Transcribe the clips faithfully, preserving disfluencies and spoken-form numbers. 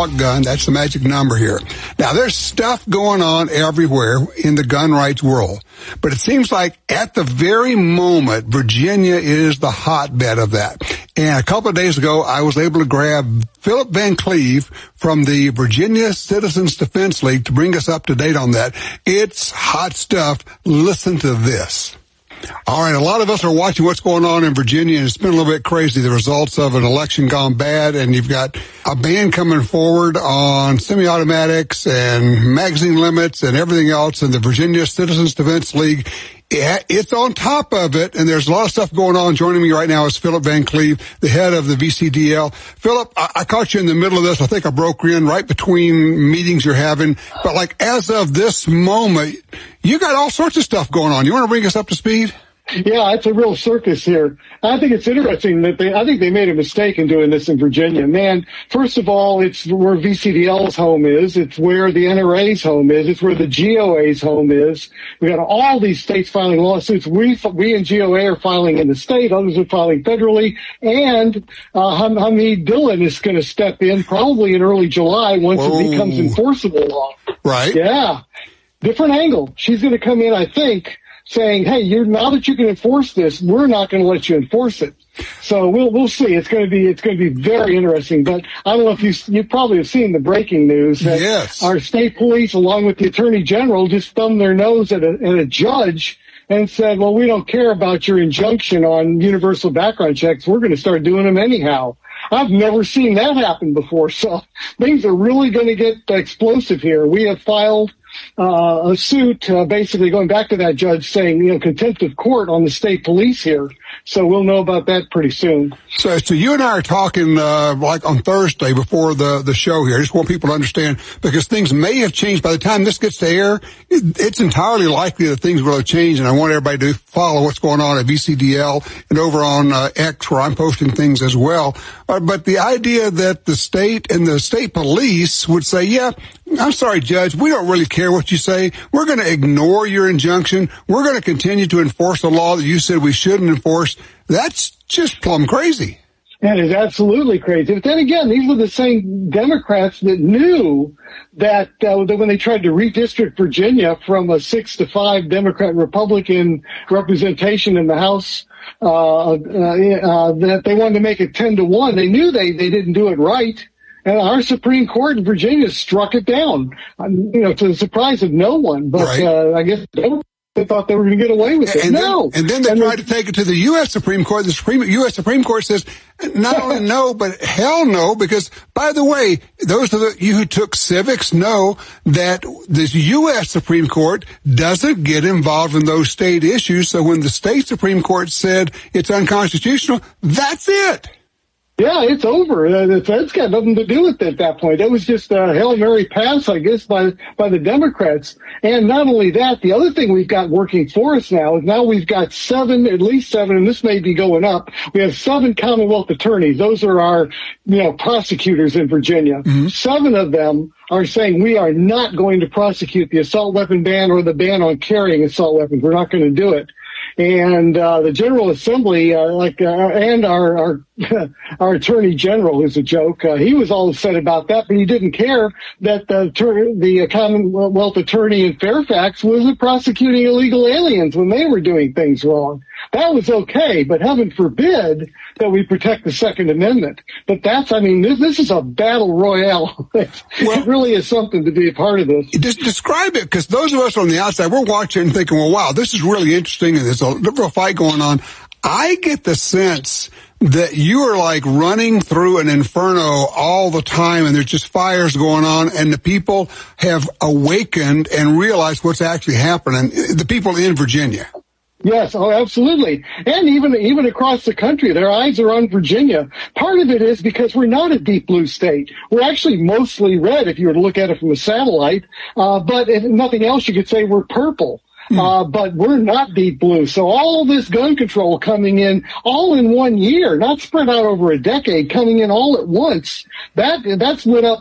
bought gun. That's the magic number here. Now, there's stuff going on everywhere in the gun rights world, but it seems like at the very moment, Virginia is the hotbed of that. And a couple of days ago, I was able to grab Philip Van Cleve from the Virginia Citizens Defense League to bring us up to date on that. It's hot stuff. Listen to this. All right, a lot of us are watching what's going on in Virginia, and it's been a little bit crazy, the results of an election gone bad, and you've got a ban coming forward on semi-automatics and magazine limits and everything else, and the Virginia Citizens Defense League, it's on top of it, and there's a lot of stuff going on. Joining me right now is Philip Van Cleve, the head of the V C D L. Philip, I, I caught you in the middle of this. I think I broke you in right between meetings you're having, but like as of this moment, you got all sorts of stuff going on. You want to bring us up to speed? Yeah, it's a real circus here. I think it's interesting that they, I think they made a mistake in doing this in Virginia. Man, first of all, it's where V C D L's home is. It's where the N R A's home is. It's where the G O A's home is. We got all these states filing lawsuits. We, we and G O A are filing in the state. Others are filing federally. And, uh, Hamid Dillon is going to step in probably in early July once Whoa. it becomes enforceable law. Right. Yeah. Different angle. She's going to come in, I think, saying, hey, you're, now that you can enforce this, we're not going to let you enforce it. So we'll, we'll see. It's going to be, it's going to be very interesting. But I don't know if you, you probably have seen the breaking news that yes. our state police, along with the attorney general, just thumbed their nose at a, at a judge and said, well, we don't care about your injunction on universal background checks. We're going to start doing them anyhow. I've never seen that happen before. So things are really going to get explosive here. We have filed Uh, a suit, uh, basically going back to that judge saying, you know, contempt of court on the state police here. So we'll know about that pretty soon. So, so you and I are talking, uh, like on Thursday before the, the show here. I just want people to understand because things may have changed by the time this gets to air. It, it's entirely likely that things will have changed, and I want everybody to follow what's going on at V C D L and over on uh, X where I'm posting things as well. Uh, but the idea that the state and the state police would say, yeah, I'm sorry, Judge, we don't really care what you say. We're going to ignore your injunction. We're going to continue to enforce the law that you said we shouldn't enforce. That's just plumb crazy. That is absolutely crazy. But then again, these were the same Democrats that knew that, uh, that when they tried to redistrict Virginia from a six to five Democrat-Republican representation in the House, uh, uh, uh, that they wanted to make it ten to one. They knew they, they didn't do it right. And our Supreme Court in Virginia struck it down, um, you know, to the surprise of no one. But right. uh, I guess they thought they were going to get away with it. And no. Then, and then they and tried to take it to the U S Supreme Court. The Supreme U S Supreme Court says not only no, but hell no, because, by the way, those of the, you who took civics know that the U S Supreme Court doesn't get involved in those state issues. So when the state Supreme Court said it's unconstitutional, that's it. Yeah, it's over. Uh, that's got nothing to do with it at that point. It was just a Hail Mary pass, I guess, by by the Democrats. And not only that, the other thing we've got working for us now is now we've got seven, at least seven, and this may be going up. We have seven Commonwealth attorneys. Those are our, you know, prosecutors in Virginia. Mm-hmm. Seven of them are saying we are not going to prosecute the assault weapon ban or the ban on carrying assault weapons. We're not going to do it. And uh the General Assembly, uh, like, uh, and our our our Attorney General, who's a joke, uh, he was all upset about that, but he didn't care that the the Commonwealth Attorney in Fairfax was prosecuting illegal aliens when they were doing things wrong. That was okay, but heaven forbid that we protect the Second Amendment. But that's, I mean, this, this is a battle royale. Well, it really is something to be a part of this. Just describe it, because those of us on the outside, we're watching and thinking, well, wow, this is really interesting, and there's a real fight going on. I get the sense that you are like running through an inferno all the time, and there's just fires going on, and the people have awakened and realized what's actually happening, the people in Virginia. Yes, oh, absolutely. And even even across the country, their eyes are on Virginia. Part of it is because we're not a deep blue state. We're actually mostly red if you were to look at it from a satellite. Uh, but if nothing else, you could say we're purple. Hmm. Uh, but we're not deep blue. So all of this gun control coming in all in one year, not spread out over a decade, coming in all at once, that that's lit up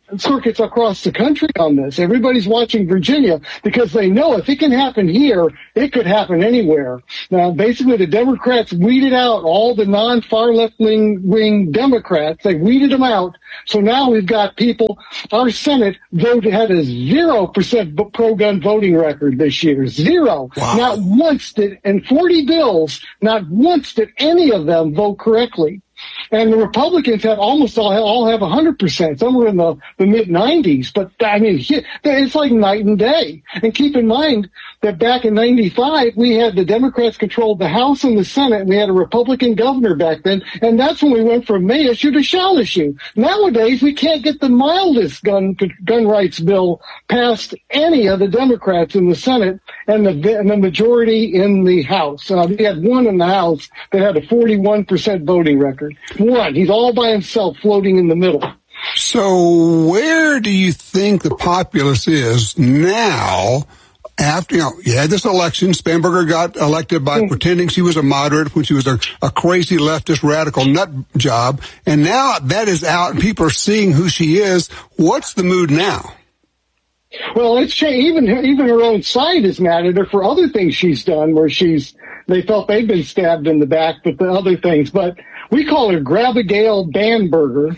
circuits across the country on this. Everybody's watching Virginia because they know if it can happen here, it could happen anywhere. Now, basically, the Democrats weeded out all the non-far left-wing wing Democrats. They weeded them out. So now we've got people, our Senate voted, had a zero percent pro-gun voting record this year. Zero. Wow. Not once did, and forty bills, not once did any of them vote correctly. And the Republicans have almost all, all have one hundred percent. Some are in the, the mid nineties. But, I mean, it's like night and day. And keep in mind that back in ninety-five, we had the Democrats controlled the House and the Senate, and we had a Republican governor back then. And that's when we went from may issue to shall issue. Nowadays, we can't get the mildest gun gun rights bill past any of the Democrats in the Senate and the, and the majority in the House. Uh, we had one in the House that had a forty-one percent voting record. One. He's all by himself floating in the middle. So where do you think the populace is now after, you know, you had this election? Spanberger got elected by mm. pretending she was a moderate when she was a, a crazy leftist radical nut job. And now that is out and people are seeing who she is. What's the mood now? Well, it's even even her own side is mad at her for other things she's done where she's, they felt they've been stabbed in the back, but the other things. But we call her Grabbigail Banberger.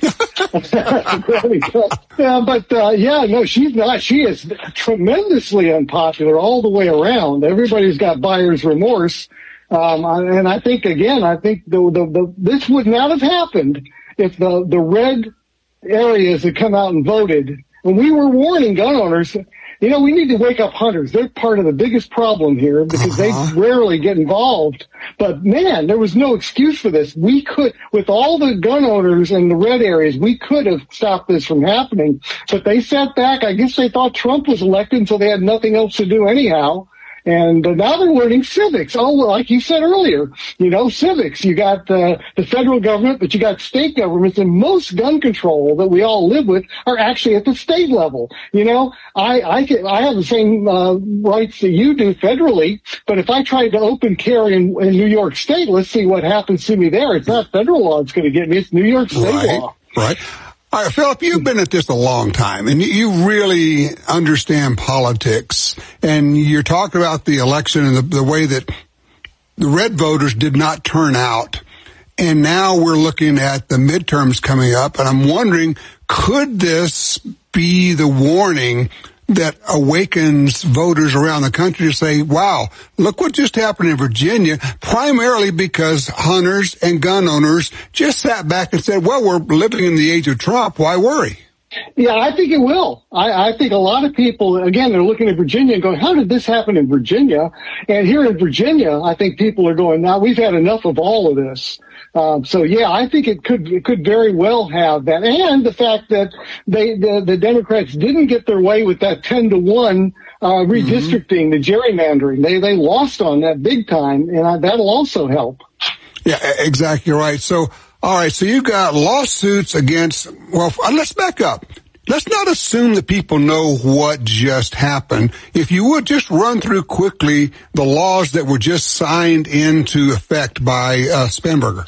yeah, but, uh, yeah, no, she's not. She is tremendously unpopular all the way around. Everybody's got buyer's remorse. Um, and I think, again, I think the, the, the, this would not have happened if the, the red areas had come out and voted. And we were warning gun owners, you know, we need to wake up hunters. They're part of the biggest problem here because uh-huh. they rarely get involved. But, man, there was no excuse for this. We could, with all the gun owners in the red areas, we could have stopped this from happening. But they sat back. I guess they thought Trump was elected, so they had nothing else to do anyhow. And uh, now they're learning civics. Oh, well, like you said earlier, you know, civics. You got uh, the federal government, but you got state governments, and most gun control that we all live with are actually at the state level. You know, I I, can, I have the same uh, rights that you do federally, but if I tried to open carry in, in New York State, let's see what happens to me there. It's not federal law that's going to get me. It's New York State right, law. Right. All right, Philip, you've been at this a long time, and you really understand politics, and you're talking about the election and the, the way that the red voters did not turn out, and now we're looking at the midterms coming up, and I'm wondering, could this be the warning that awakens voters around the country to say, wow, look what just happened in Virginia, primarily because hunters and gun owners just sat back and said, well, we're living in the age of Trump. Why worry? Yeah, I think it will. I, I think a lot of people, again, they're looking at Virginia and going, how did this happen in Virginia? And here in Virginia, I think people are going, now we've had enough of all of this. Um, so yeah, I think it could it could very well have that, and the fact that they the, the Democrats didn't get their way with that ten to one uh, redistricting, mm-hmm. the gerrymandering. They they lost on that big time, and uh, that'll also help. Yeah, exactly right. So all right, so you got lawsuits against. Well, let's back up. Let's not assume that people know what just happened. If you would just run through quickly the laws that were just signed into effect by uh, Spanberger.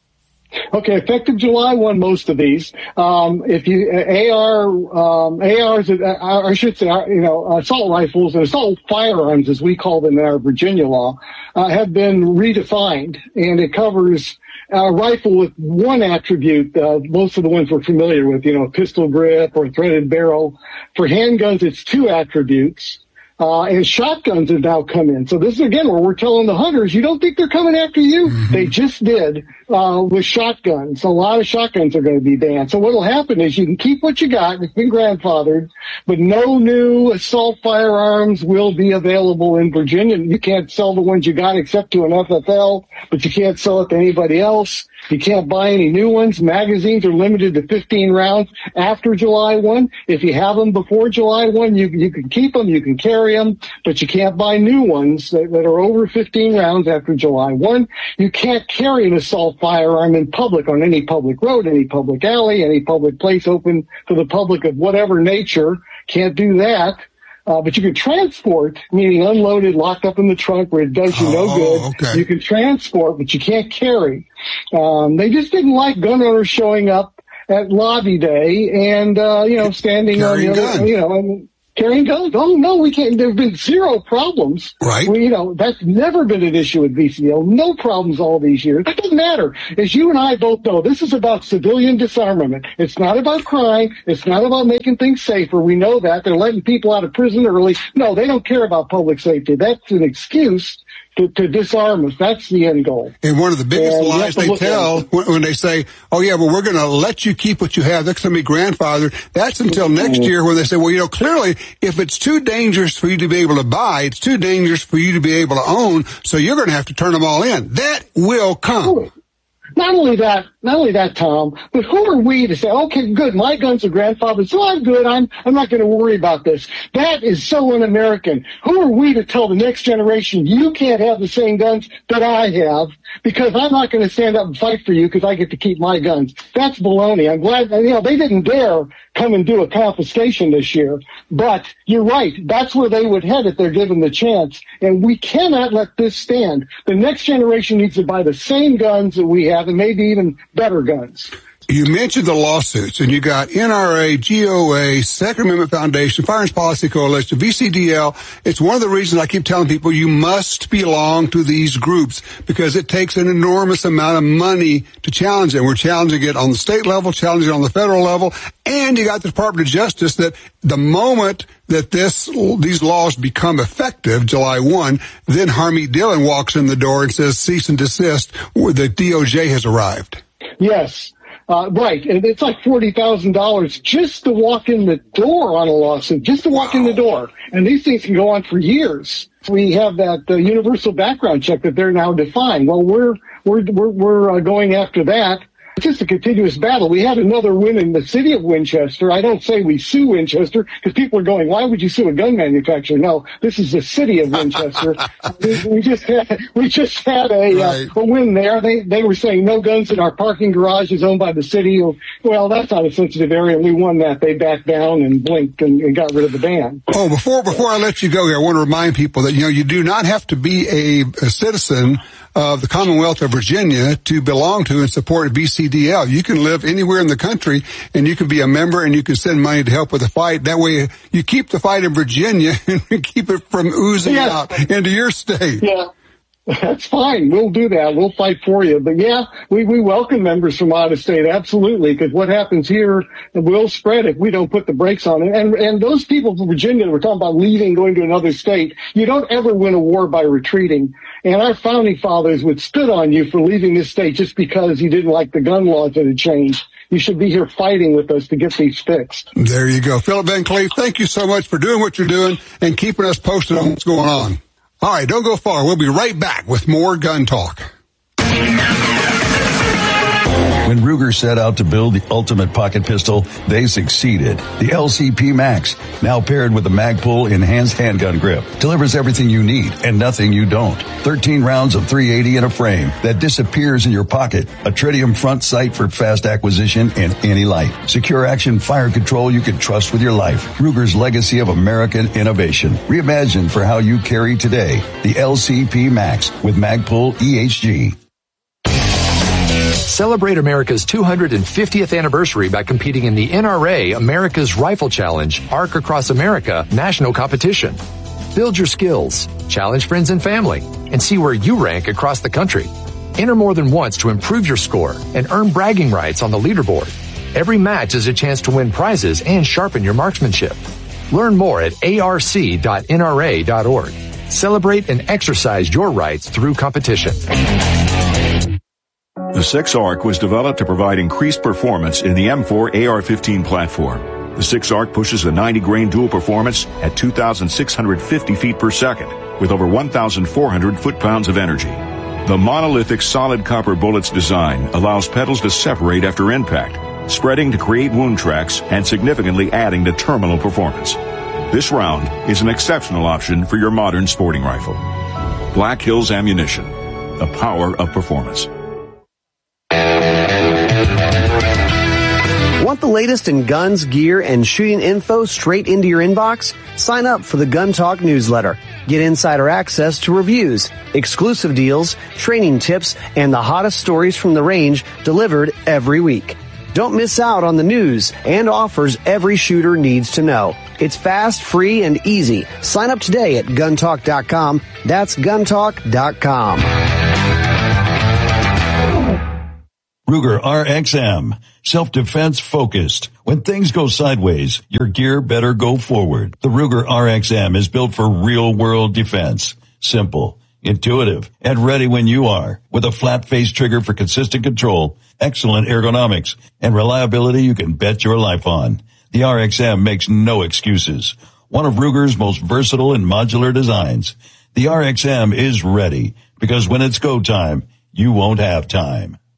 Okay, effective July first, most of these. Um, if you, A R, um, A Rs, uh, I should say, you know, assault rifles and assault firearms, as we call them in our Virginia law, uh, have been redefined, and it covers a rifle with one attribute, uh, most of the ones we're familiar with, you know, a pistol grip or threaded barrel. For handguns, it's two attributes. Uh, and shotguns have now come in. So this is, again, where we're telling the hunters, you don't think they're coming after you? Mm-hmm. They just did, uh, with shotguns. A lot of shotguns are going to be banned. So what'll happen is you can keep what you got. It's been grandfathered, but no new assault firearms will be available in Virginia. You can't sell the ones you got except to an F F L, but you can't sell it to anybody else. You can't buy any new ones. Magazines are limited to fifteen rounds after July first. If you have them before July first, you, you can keep them, you can carry them, but you can't buy new ones that, that are over fifteen rounds after July first. You can't carry an assault firearm in public on any public road, any public alley, any public place open to the public of whatever nature. Can't do that. Uh, but you can transport, meaning unloaded, locked up in the trunk where it does you oh, no good. Okay. You can transport, but you can't carry. Um, they just didn't like gun owners showing up at Lobby Day and, uh, you know, standing Carrying on the other, you know, and carrying guns. Oh, no, we can't. There have been zero problems. Right. We, you know, that's never been an issue with V C L. No problems all these years. It doesn't matter. As you and I both know, this is about civilian disarmament. It's not about crime. It's not about making things safer. We know that. They're letting people out of prison early. No, they don't care about public safety. That's an excuse To, to disarm us. That's the end goal. And one of the biggest and lies they tell when, when they say, oh, yeah, well, we're going to let you keep what you have. That's going to be grandfathered. That's until next year when they say, well, you know, clearly, if it's too dangerous for you to be able to buy, it's too dangerous for you to be able to own, so you're going to have to turn them all in. That will come. Not only that, not only that, Tom, but who are we to say, okay, good, my guns are grandfathered, so I'm good, I'm, I'm not going to worry about this. That is so un-American. Who are we to tell the next generation, you can't have the same guns that I have, because I'm not going to stand up and fight for you because I get to keep my guns. That's baloney. I'm glad, you know, they didn't dare come and do a confiscation this year, but you're right, that's where they would head if they're given the chance, and we cannot let this stand. The next generation needs to buy the same guns that we have, and maybe even better guns. You mentioned the lawsuits, and you got N R A, G O A, Second Amendment Foundation, Firearms Policy Coalition, V C D L. It's one of the reasons I keep telling people you must belong to these groups because it takes an enormous amount of money to challenge it. We're challenging it on the state level, challenging it on the federal level, and you got the Department of Justice that the moment that this these laws become effective, July first, then Harmeet Dillon walks in the door and says cease and desist, the D O J has arrived. Yes. Uh, right, and it's like forty thousand dollars just to walk in the door on a lawsuit, just to walk wow. in the door. And these things can go on for years. We have that uh, universal background check that they're now defined. Well, we're we're we're, we're uh, going after that. It's just a continuous battle. We had another win in the city of Winchester. I don't say we sue Winchester because people are going, why would you sue a gun manufacturer? No, this is the city of Winchester. we, we just had, we just had a, right. uh, a win there. They, they were saying no guns in our parking garage is owned by the city. Well, that's not a sensitive area. We won that. They backed down and blinked and, and got rid of the ban. Oh, before, before I let you go here, I want to remind people that, you know, you do not have to be a, a citizen of the Commonwealth of Virginia to belong to and support V C D L. You can live anywhere in the country and you can be a member and you can send money to help with the fight. That way you keep the fight in Virginia and keep it from oozing yes. out into your state. Yeah. That's fine. We'll do that. We'll fight for you. But yeah, we, we welcome members from out of state. Absolutely. Because what happens here will spread if we don't put the brakes on it. And, and those people from Virginia that were talking about leaving, going to another state, you don't ever win a war by retreating. And our founding fathers would spit on you for leaving this state just because you didn't like the gun laws that had changed. You should be here fighting with us to get these fixed. There you go. Philip Van Cleave, thank you so much for doing what you're doing and keeping us posted on what's going on. All right, don't go far. We'll be right back with more gun talk. When Ruger set out to build the ultimate pocket pistol, they succeeded. The L C P Max, now paired with the Magpul enhanced handgun grip, delivers everything you need and nothing you don't. thirteen rounds of three eighty in a frame that disappears in your pocket. A tritium front sight for fast acquisition in any light. Secure action fire control you can trust with your life. Ruger's legacy of American innovation. Reimagined for how you carry today. The L C P Max with Magpul E H G. Celebrate America's two hundred fiftieth anniversary by competing in the N R A America's Rifle Challenge Arc Across America national competition. Build your skills, challenge friends and family, and see where you rank across the country. Enter more than once to improve your score and earn bragging rights on the leaderboard. Every match is a chance to win prizes and sharpen your marksmanship. Learn more at A R C dot N R A dot org. Celebrate and exercise your rights through competition. The six ARC was developed to provide increased performance in the M four A R fifteen platform. The six ARC pushes a ninety grain dual performance at two thousand six hundred fifty feet per second with over one thousand four hundred foot-pounds of energy. The monolithic solid copper bullet's design allows petals to separate after impact, spreading to create wound tracks and significantly adding to terminal performance. This round is an exceptional option for your modern sporting rifle. Black Hills Ammunition, the power of performance. Want the latest in guns, gear, and shooting info straight into your inbox? Sign up for the Gun Talk newsletter. Get insider access to reviews, exclusive deals, training tips, and the hottest stories from the range delivered every week. Don't miss out on the news and offers every shooter needs to know. It's fast, free, and easy. Sign up today at gun talk dot com. That's gun talk dot com. Ruger R X M. Self-defense focused. When things go sideways, your gear better go forward. The Ruger R X M is built for real-world defense. Simple, intuitive, and ready when you are. With a flat-face trigger for consistent control, excellent ergonomics, and reliability you can bet your life on. The R X M makes no excuses. One of Ruger's most versatile and modular designs. The R X M is ready, because when it's go time, you won't have time.